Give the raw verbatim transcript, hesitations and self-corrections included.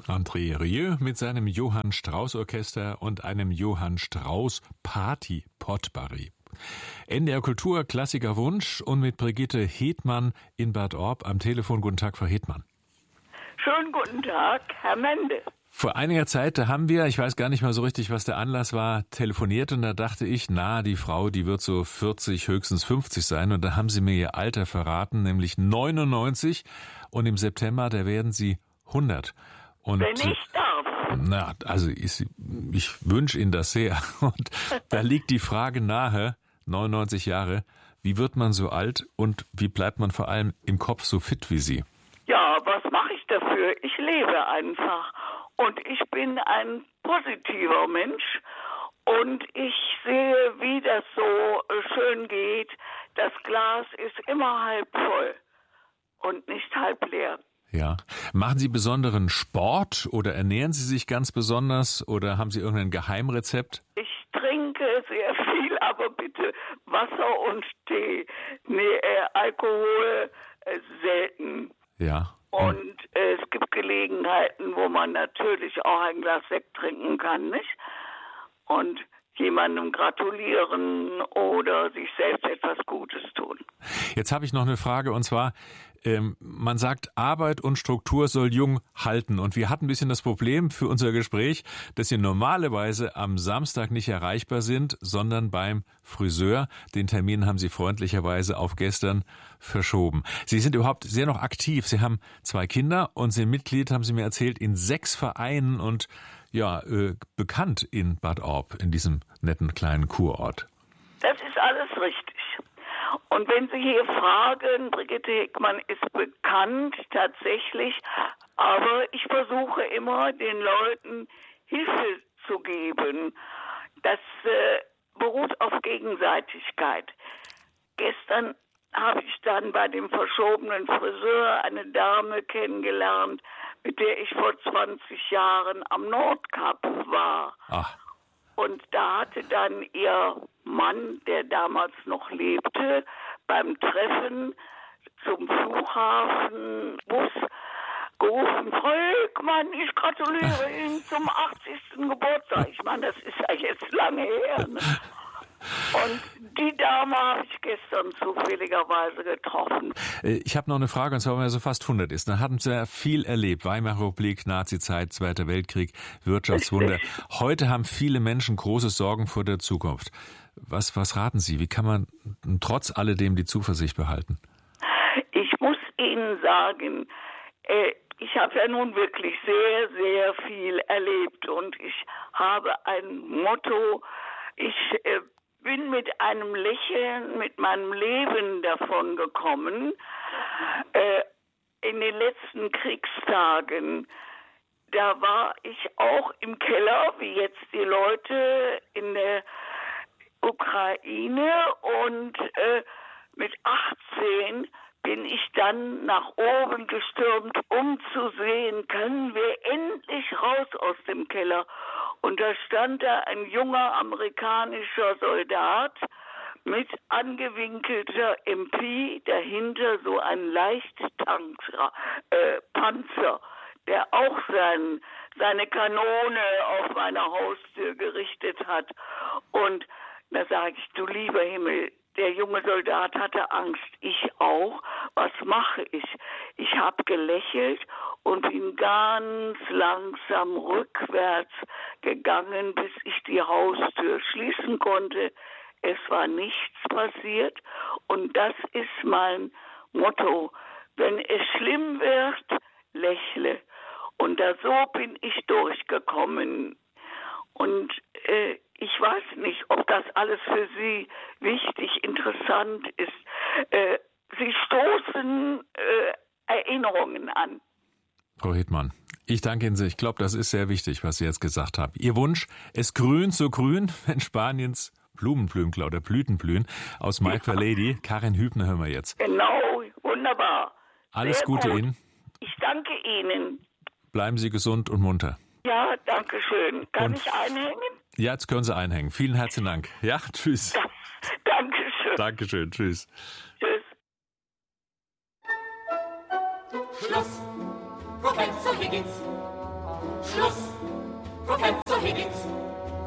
André Rieu mit seinem Johann Strauss Orchester und einem Johann Strauss Party Potpourri. N D R Kultur Klassiker Wunsch und mit Brigitte Hedmann in Bad Orb am Telefon. Guten Tag, Frau Hedmann. Schönen guten Tag, Herr Mende. Vor einiger Zeit, da haben wir, ich weiß gar nicht mal so richtig, was der Anlass war, telefoniert und da dachte ich, na, die Frau, die wird so vierzig, höchstens fünfzig sein und da haben sie mir ihr Alter verraten, nämlich neunundneunzig und im September, da werden sie hundert. Und, Wenn ich darf. Na, also ich, ich wünsche Ihnen das sehr. Und da liegt die Frage nahe, neunundneunzig Jahre, wie wird man so alt und wie bleibt man vor allem im Kopf so fit wie Sie? Ja, was mache ich dafür? Ich lebe einfach. Und ich bin ein positiver Mensch. Und ich sehe, wie das so schön geht. Das Glas ist immer halb voll und nicht halb leer. Ja. Machen Sie besonderen Sport oder ernähren Sie sich ganz besonders oder haben Sie irgendein Geheimrezept? Ich trinke sehr viel, aber bitte Wasser und Tee. Nee, äh, Alkohol äh, selten. Ja. Und äh, es gibt Gelegenheiten, wo man natürlich auch ein Glas Sekt trinken kann, nicht? Und jemandem gratulieren oder sich selbst etwas Gutes tun. Jetzt habe ich noch eine Frage und zwar, ähm, man sagt, Arbeit und Struktur soll jung halten und wir hatten ein bisschen das Problem für unser Gespräch, dass Sie normalerweise am Samstag nicht erreichbar sind, sondern beim Friseur. Den Termin haben Sie freundlicherweise auf gestern verschoben. Sie sind überhaupt sehr noch aktiv. Sie haben zwei Kinder und sind Mitglied, haben Sie mir erzählt, in sechs Vereinen und ja, äh, bekannt in Bad Orb, in diesem netten kleinen Kurort. Das ist alles richtig. Und wenn Sie hier fragen, Brigitte Hedmann ist bekannt tatsächlich, aber ich versuche immer, den Leuten Hilfe zu geben. Das äh, beruht auf Gegenseitigkeit. Gestern habe ich dann bei dem verschobenen Friseur eine Dame kennengelernt, mit der ich vor zwanzig Jahren am Nordkap war. Ach. Und da hatte dann ihr Mann, der damals noch lebte, beim Treffen zum Flughafenbus gerufen, Frau Hedmann, ich gratuliere Ihnen zum achtzigsten Geburtstag. Ich meine, das ist ja jetzt lange her. Ne? Und die Dame habe ich gestern zufälligerweise getroffen. Ich habe noch eine Frage, und zwar, wenn man so fast hundert ist. Dann hatten Sie ja viel erlebt. Weimarer Republik, Nazizeit, Zweiter Weltkrieg, Wirtschaftswunder. Heute haben viele Menschen große Sorgen vor der Zukunft. Was, was raten Sie? Wie kann man trotz alledem die Zuversicht behalten? Ich muss Ihnen sagen, äh, ich habe ja nun wirklich sehr, sehr viel erlebt. Und ich habe ein Motto, ich äh, bin mit einem Lächeln mit meinem Leben davon gekommen. Äh, in den letzten Kriegstagen, da war ich auch im Keller, wie jetzt die Leute in der Ukraine. Und äh, mit achtzehn bin ich dann nach oben gestürmt, um zu sehen, können wir endlich raus aus dem Keller. Und da stand da ein junger amerikanischer Soldat mit angewinkelter M P, dahinter so ein Leichttanzer, äh, Panzer, der auch sein, seine Kanone auf meine Haustür gerichtet hat. Und da sage ich, du lieber Himmel, der junge Soldat hatte Angst, ich auch. Was mache ich? Ich habe gelächelt und bin ganz langsam rückwärts gegangen, bis ich die Haustür schließen konnte. Es war nichts passiert und das ist mein Motto. Wenn es schlimm wird, lächle. Und da so bin ich durchgekommen. Und äh, ich weiß nicht, ob das alles für Sie wichtig, interessant ist. Äh, Sie stoßen äh, Erinnerungen an. Frau Hedmann, ich danke Ihnen sehr. Ich glaube, das ist sehr wichtig, was Sie jetzt gesagt haben. Ihr Wunsch, es grünt so grün, wenn Spaniens Blumen blühen, oder Blüten blühen. Aus My Fair Lady. Karin Hübner hören wir jetzt. Genau, wunderbar. Alles sehr Gute gut. Ihnen. Ich danke Ihnen. Bleiben Sie gesund und munter. Ja, danke schön. Kann Und ich einhängen? Ja, jetzt können Sie einhängen. Vielen herzlichen Dank. Ja, tschüss. Ja, Dankeschön. Dankeschön, tschüss. Tschüss. Schluss. Professor Higgins. Schluss. Professor Higgins,